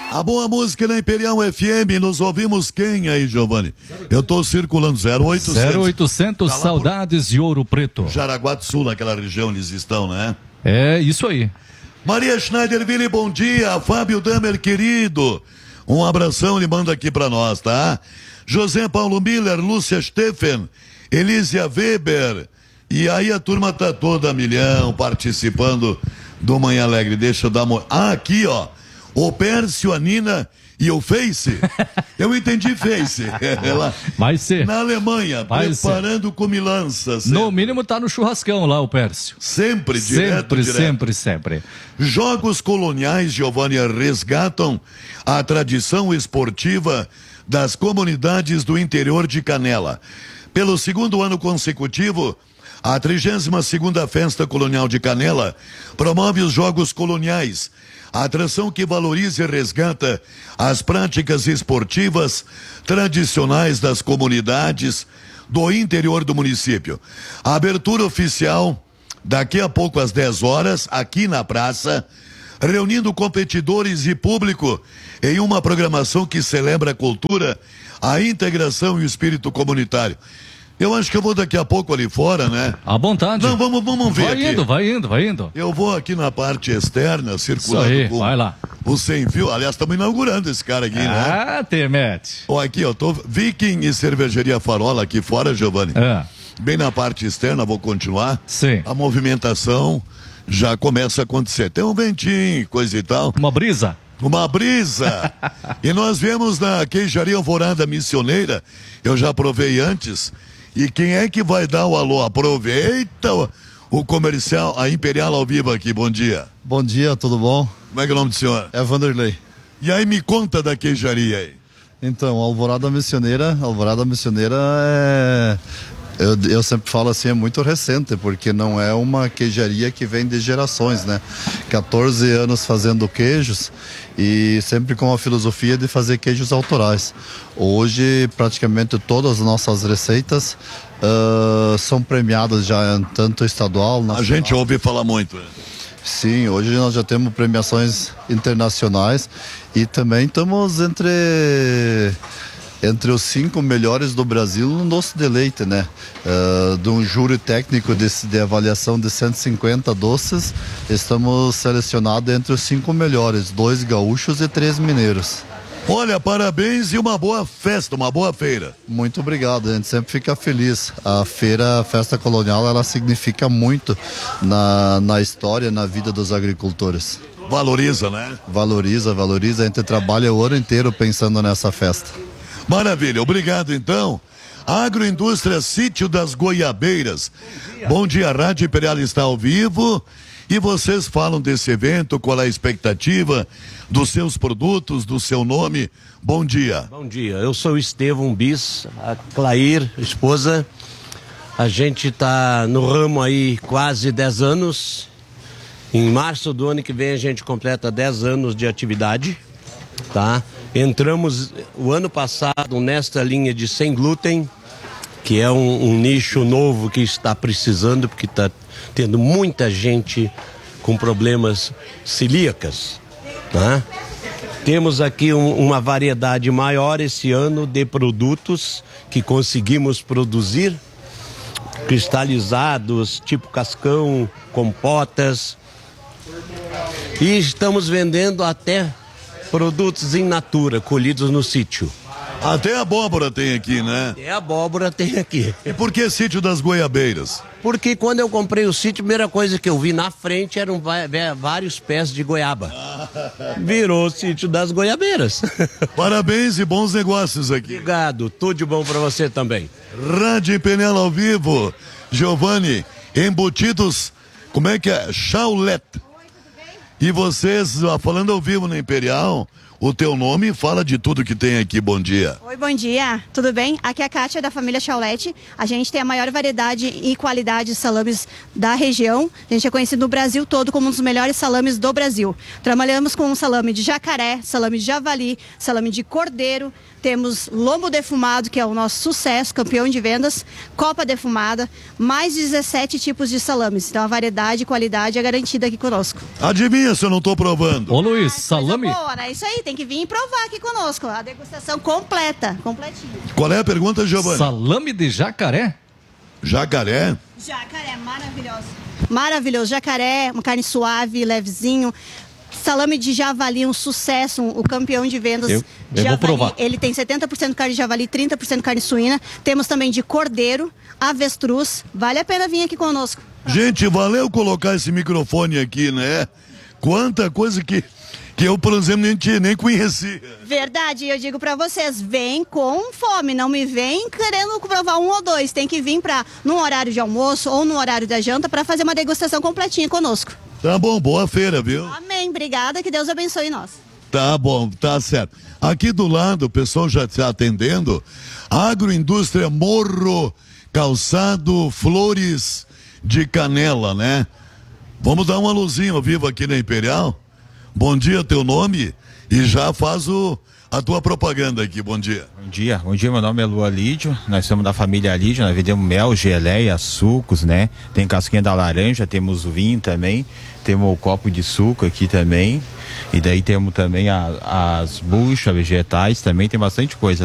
A boa música na Imperial FM, nos ouvimos quem aí, Giovanni? Eu tô circulando 0800. 0800, tá Saudades de Ouro Preto. Jaraguá do Sul, naquela região eles estão, né? É, isso aí. Maria Schneiderville, bom dia. Fábio Damer, querido. Um abração, ele manda aqui pra nós, tá? José Paulo Miller, Lúcia Steffen, Elísia Weber. E aí a turma tá toda a milhão, participando do Manhã Alegre. Deixa eu dar uma... Ah, aqui, ó. O Pércio, a Nina e o Face. Eu entendi Face. Ela, vai ser. Na Alemanha, vai preparando ser. Comilança. No mínimo tá no churrascão lá, o Pércio. Sempre, direto. Sempre. Jogos coloniais, Giovanni, resgatam a tradição esportiva das comunidades do interior de Canela. Pelo segundo ano consecutivo, a 32ª Festa Colonial de Canela promove os Jogos Coloniais, a atração que valoriza e resgata as práticas esportivas tradicionais das comunidades do interior do município. A abertura oficial daqui a pouco às 10 horas, aqui na praça, reunindo competidores e público em uma programação que celebra a cultura, a integração e o espírito comunitário. Eu acho que eu vou daqui a pouco ali fora, né? À vontade. Não, vamos ver aqui. Vai indo. Eu vou aqui na parte externa, circulando. Isso aí, vai lá. O sem fio. Aliás, estamos inaugurando esse cara aqui, né? Ah, Temete. Ó, aqui, ó, tô Viking e Cervejaria Farola aqui fora, Giovanni. Bem na parte externa, vou continuar. Sim. A movimentação já começa a acontecer. Tem um ventinho, coisa e tal. Uma brisa. E nós viemos na Queijaria Alvorada Missioneira. Eu já provei antes. E quem é que vai dar o alô? Aproveita o comercial, a Imperial ao vivo aqui. Bom dia. Bom dia, tudo bom? Como é que é o nome do senhor? É Vanderlei. E aí, me conta da queijaria aí. Então, Alvorada Missioneira é... Eu sempre falo assim, é muito recente, porque não é uma queijaria que vem de gerações, né? 14 anos fazendo queijos e sempre com a filosofia de fazer queijos autorais. Hoje, praticamente todas as nossas receitas são premiadas já, tanto estadual... nacional. A gente ouve falar muito, né? Sim, hoje nós já temos premiações internacionais e também estamos entre os 5 melhores do Brasil no doce de leite, né? De um júri técnico de avaliação de 150 doces, estamos selecionados entre os 5 melhores, 2 gaúchos e 3 mineiros. Olha, parabéns e uma boa festa, uma boa feira. Muito obrigado, a gente sempre fica feliz. A feira, a festa colonial, ela significa muito na história, na vida dos agricultores. Valoriza, né? Valoriza, a gente trabalha o ano inteiro pensando nessa festa. Maravilha, obrigado então. Agroindústria Sítio das Goiabeiras. Bom dia, a Rádio Imperial está ao vivo e vocês falam desse evento, qual é a expectativa dos seus produtos, do seu nome. Bom dia. Bom dia, eu sou o Estevão Bis, a Clair, esposa. A gente está no ramo aí quase 10 anos. Em março do ano que vem a gente completa 10 anos de atividade, tá? Entramos o ano passado nesta linha de sem glúten, que é um nicho novo que está precisando, porque está tendo muita gente com problemas celíacas, tá? Temos aqui uma variedade maior esse ano de produtos que conseguimos produzir, cristalizados, tipo cascão, compotas, e estamos vendendo até produtos in natura, colhidos no sítio. Até abóbora tem aqui, né? Até abóbora tem aqui. E por que Sítio das Goiabeiras? Porque quando eu comprei o sítio, a primeira coisa que eu vi na frente eram vários pés de goiaba. Virou o Sítio das Goiabeiras. Parabéns e bons negócios aqui. Obrigado, tudo de bom pra você também. Rádio Imperial ao vivo. Giovanni, embutidos, como é que é? Chaulet. E vocês, falando ao vivo na Imperial, o teu nome fala de tudo que tem aqui. Bom dia. Oi, bom dia. Tudo bem? Aqui é a Kátia da família Chaulet. A gente tem a maior variedade e qualidade de salames da região. A gente é conhecido no Brasil todo como um dos melhores salames do Brasil. Trabalhamos com um salame de jacaré, salame de javali, salame de cordeiro. Temos lombo defumado, que é o nosso sucesso, campeão de vendas, copa defumada, mais de 17 tipos de salames. Então a variedade e qualidade é garantida aqui conosco. Adivinha se eu não tô provando? Ô Luiz, Coisa salame. boa, né? Isso aí, tem que vir e provar aqui conosco. A degustação completa, completinha. Qual é a pergunta, Giovanni? Salame de jacaré? Jacaré? Jacaré, maravilhoso. Maravilhoso, jacaré, uma carne suave, levezinho. Salame de javali, um sucesso, o campeão de vendas Eu de vou javali. provar. Ele tem 70% carne de javali, 30% carne suína. Temos também de cordeiro, avestruz. Vale a pena vir aqui conosco. Gente, valeu colocar esse microfone aqui, né? Quanta coisa que eu, por exemplo, nem conhecia. Verdade, eu digo pra vocês, vem com fome, não me vem querendo provar um ou dois. Tem que vir num horário de almoço ou no horário da janta para fazer uma degustação completinha conosco. Tá bom, boa feira, viu? Amém, obrigada, que Deus abençoe nós. Tá bom, tá certo. Aqui do lado, o pessoal já está atendendo. Agroindústria Morro, Calçado, Flores de Canela, né? Vamos dar uma luzinha ao vivo aqui na Imperial. Bom dia, teu nome? E já faz a tua propaganda aqui, bom dia. Bom dia, meu nome é Lua Lídio, nós somos da família Lídio, nós vendemos mel, geleia, sucos, né? Tem casquinha da laranja, temos vinho também, temos o copo de suco aqui também, e daí temos também as buchas vegetais, também tem bastante coisa.